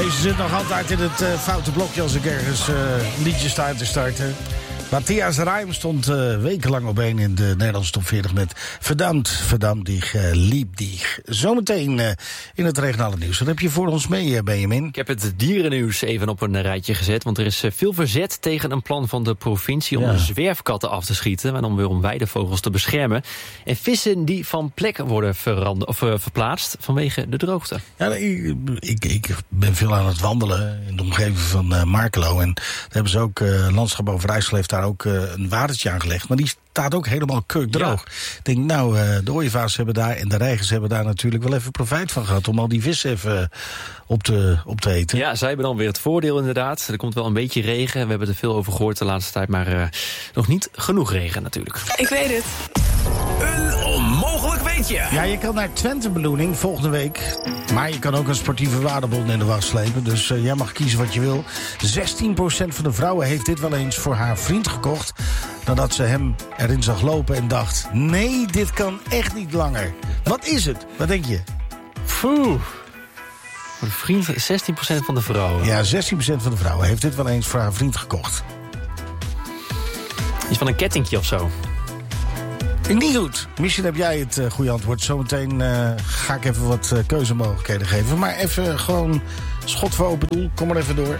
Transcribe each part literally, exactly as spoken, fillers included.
Deze zit nog altijd in het uh, foute blokje als ik ergens uh, liedjes sta te starten. Matthias Reim stond uh, wekenlang op één in de Nederlandse top veertig met Verdammt, verdammt dich, uh, lieb dich. Zometeen uh, in het regionale nieuws. Wat heb je voor ons mee, uh, Benjamin? Ik heb het dierennieuws even op een rijtje gezet, want er is uh, veel verzet tegen een plan van de provincie om ja. zwerfkatten af te schieten, en om weer om weidevogels te beschermen. En vissen die van plek worden verander, of, uh, verplaatst vanwege de droogte. Ja, ik, ik, ik ben veel aan het wandelen in de omgeving van uh, Markelo. En daar hebben ze ook, uh, Landschap Overijssel heeft daar ook uh, een watertje aangelegd. Maar die staat ook helemaal kurkdroog. Ja. Ik denk, nou, uh, de ooievaars hebben daar en de reigers hebben daar natuurlijk wel even profijt van gehad om al die vissen even uh, op, te, op te eten. Ja, zij hebben dan weer het voordeel inderdaad. Er komt wel een beetje regen. We hebben er veel over gehoord de laatste tijd, maar uh, nog niet genoeg regen natuurlijk. Ik weet het. Een onmogelijk weetje. Ja, je kan naar Twente Ballooning volgende week. Maar je kan ook een sportieve waardebon in de was slepen. Dus uh, jij mag kiezen wat je wil. zestien procent van de vrouwen heeft dit wel eens voor haar vriend gekocht. Nadat ze hem erin zag lopen en dacht, nee, dit kan echt niet langer. Wat is het? Wat denk je? Poeh. Voor de vriend, zestien procent van de vrouwen. Ja, zestien procent van de vrouwen heeft dit wel eens voor haar vriend gekocht. Iets van een kettingje of zo. Niet goed. Misschien heb jij het uh, goede antwoord. Zometeen uh, ga ik even wat uh, keuzemogelijkheden geven. Maar even gewoon schot voor open doel. Kom maar even door.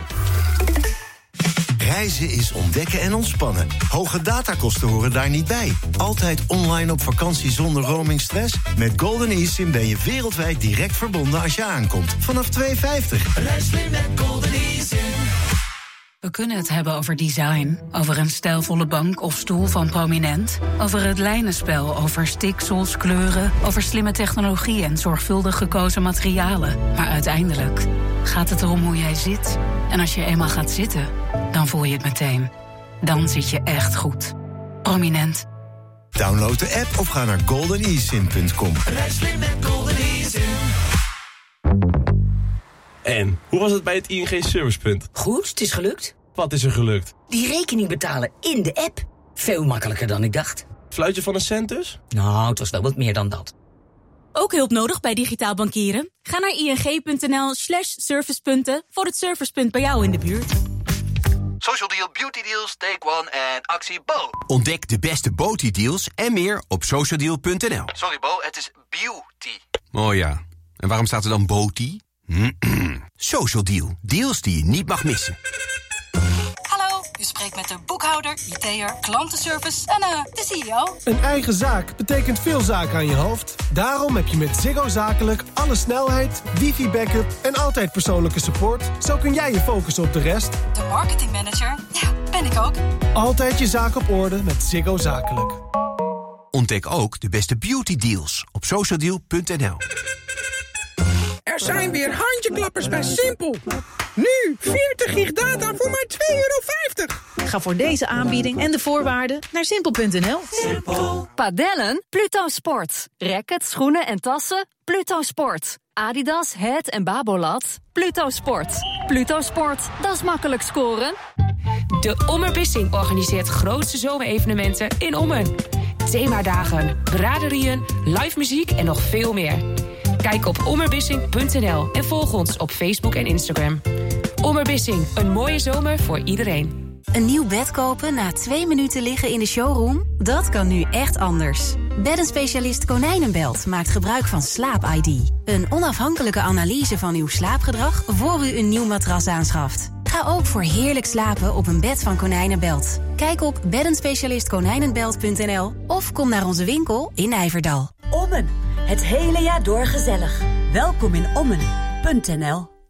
Reizen is ontdekken en ontspannen. Hoge datakosten horen daar niet bij. Altijd online op vakantie zonder roamingstress? Met Golden eSIM ben je wereldwijd direct verbonden als je aankomt. Vanaf twee euro vijftig. Reis slim met Golden eSIM. We kunnen het hebben over design, over een stijlvolle bank of stoel van Prominent, over het lijnenspel, over stiksels, kleuren, over slimme technologie en zorgvuldig gekozen materialen. Maar uiteindelijk gaat het erom hoe jij zit. En als je eenmaal gaat zitten, dan voel je het meteen. Dan zit je echt goed. Prominent. Download de app of ga naar golden e sim punt com. Reis slim met Golden eSIM. En, hoe was het bij het I N G Servicepunt? Goed, het is gelukt. Wat is er gelukt? Die rekening betalen in de app. Veel makkelijker dan ik dacht. Fluitje van een cent dus? Nou, het was wel wat meer dan dat. Ook hulp nodig bij digitaal bankieren? Ga naar ing.nl slash servicepunten voor het servicepunt bij jou in de buurt. Social Deal, Beauty Deals, Take One en actie Bo. Ontdek de beste Beauty Deals en meer op socialdeal punt n l. Sorry Bo, het is beauty. Oh ja, en waarom staat er dan Beauty? Social Deal. Deals die je niet mag missen. Hallo, u spreekt met de boekhouder, I T'er, klantenservice en uh, de C E O. Een eigen zaak betekent veel zaken aan je hoofd. Daarom heb je met Ziggo Zakelijk alle snelheid, wifi-backup en altijd persoonlijke support. Zo kun jij je focussen op de rest. De marketingmanager, ja, ben ik ook. Altijd je zaak op orde met Ziggo Zakelijk. Ontdek ook de beste beauty deals op socialdeal punt n l. Er zijn weer handjeklappers bij Simpel. Nu veertig gig data voor maar twee euro vijftig. Ga voor deze aanbieding en de voorwaarden naar simpel punt n l. Simpel. Padellen? Pluto Sport. Racket, schoenen en tassen? Pluto Sport. Adidas, Het en Babolat? Pluto Sport. Pluto Sport, dat is makkelijk scoren. De Ommerbissing organiseert grootste zomerevenementen in Ommen. Themadagen, braderieën, live muziek en nog veel meer. Kijk op ommerbissing punt n l en volg ons op Facebook en Instagram. Ommerbissing, een mooie zomer voor iedereen. Een nieuw bed kopen na twee minuten liggen in de showroom? Dat kan nu echt anders. Beddenspecialist Konijnenbelt maakt gebruik van Slaap I D. Een onafhankelijke analyse van uw slaapgedrag voor u een nieuw matras aanschaft. Ga ook voor heerlijk slapen op een bed van Konijnenbelt. Kijk op beddenspecialist konijnenbelt punt n l of kom naar onze winkel in Nijverdal. Ommen. Het hele jaar door gezellig. Welkom in Ommen punt n l.